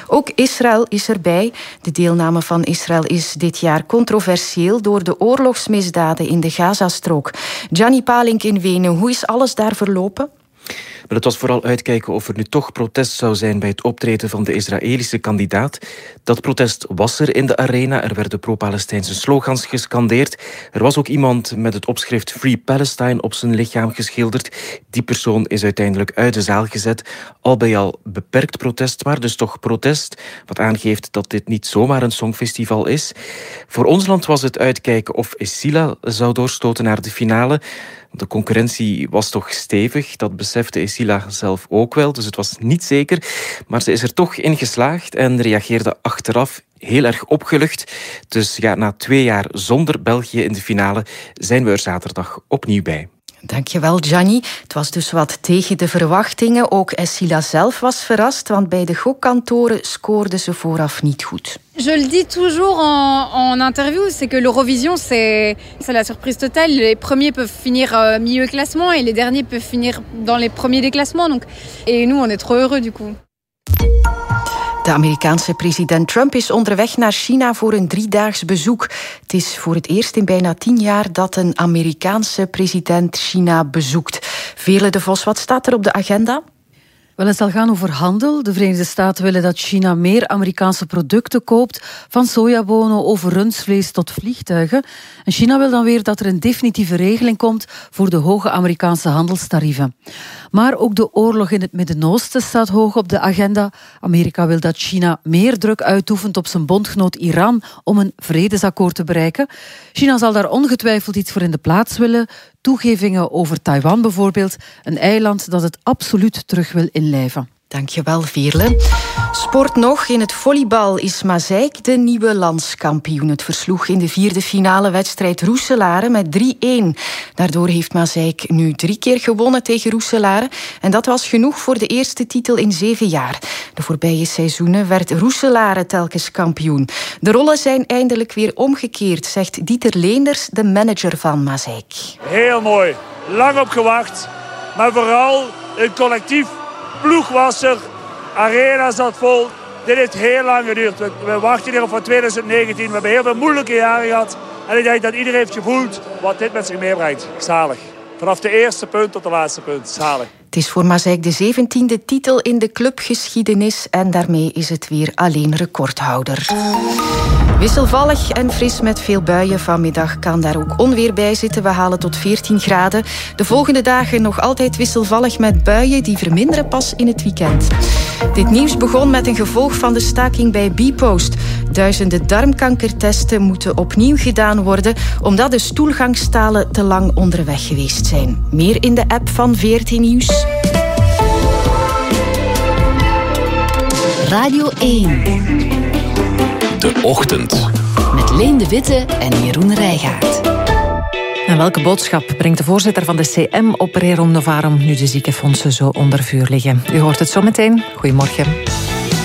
Ook Israël is erbij. De deelname van Israël is dit jaar controversieel door de oorlogsmisdaden in de Gazastrook. Gianni Palink in Wenen, hoe is alles daar verlopen? Maar het was vooral uitkijken of er nu toch protest zou zijn bij het optreden van de Israëlische kandidaat. Dat protest was er in de arena. Er werden pro-Palestijnse slogans gescandeerd. Er was ook iemand met het opschrift Free Palestine op zijn lichaam geschilderd. Die persoon is uiteindelijk uit de zaal gezet. Al bij al beperkt protest, maar dus toch protest. Wat aangeeft dat dit niet zomaar een songfestival is. Voor ons land was het uitkijken of Esila zou doorstoten naar de finale. De concurrentie was toch stevig, dat besefte Esila zelf ook wel, dus het was niet zeker. Maar ze is er toch in geslaagd en reageerde achteraf heel erg opgelucht. Dus ja, na 2 jaar zonder België in de finale zijn we er zaterdag opnieuw bij. Dankjewel, Gianni. Het was dus wat tegen de verwachtingen. Ook Esila zelf was verrast, want bij de gokkantoren scoorde ze vooraf niet goed. Je le dis toujours en interview, c'est que l'Eurovision, c'est la surprise totale. Les premiers peuvent finir milieu classement et les derniers peuvent finir dans les premiers des classements. Donc, et nous, on est trop heureux du coup. De Amerikaanse president Trump is onderweg naar China voor een 3-daags bezoek. Het is voor het eerst in bijna 10 jaar dat een Amerikaanse president China bezoekt. Veerle de Vos, wat staat er op de agenda? Wel, het zal gaan over handel. De Verenigde Staten willen dat China meer Amerikaanse producten koopt, van sojabonen over rundvlees tot vliegtuigen. En China wil dan weer dat er een definitieve regeling komt voor de hoge Amerikaanse handelstarieven. Maar ook de oorlog in het Midden-Oosten staat hoog op de agenda. Amerika wil dat China meer druk uitoefent op zijn bondgenoot Iran om een vredesakkoord te bereiken. China zal daar ongetwijfeld iets voor in de plaats willen. Toegevingen over Taiwan bijvoorbeeld, een eiland dat het absoluut terug wil inlijven. Dankjewel, Veerle. Sport nog. In het volleybal is Maaseik de nieuwe landskampioen. Het versloeg in de 4e finale wedstrijd Roeselare met 3-1. Daardoor heeft Maaseik nu 3 keer gewonnen tegen Roeselare. En dat was genoeg voor de eerste titel in 7 jaar. De voorbije seizoenen werd Roeselare telkens kampioen. De rollen zijn eindelijk weer omgekeerd, zegt Dieter Leenders, de manager van Maaseik. Heel mooi. Lang op gewacht. Maar vooral een collectief. Ploeg was er, arena zat vol. Dit heeft heel lang geduurd. We wachten hier op van 2019. We hebben heel veel moeilijke jaren gehad. En ik denk dat iedereen heeft gevoeld wat dit met zich meebrengt. Zalig. Vanaf de eerste punt tot de laatste punt. Zalig. Het is voor Maaseik de 17e titel in de clubgeschiedenis. En daarmee is het weer alleen recordhouder. Wisselvallig en fris met veel buien. Vanmiddag kan daar ook onweer bij zitten. We halen tot 14 graden. De volgende dagen nog altijd wisselvallig met buien. Die verminderen pas in het weekend. Dit nieuws begon met een gevolg van de staking bij Bpost. Duizenden darmkankertesten moeten opnieuw gedaan worden, omdat de stoelgangstalen te lang onderweg geweest zijn. Meer in de app van VRT Nieuws. Radio 1. De Ochtend. Met Leen de Witte en Jeroen Rijgaard. En welke boodschap brengt de voorzitter van de CM op Rerum Novarum nu de ziekenfondsen zo onder vuur liggen? U hoort het zo meteen. Goedemorgen.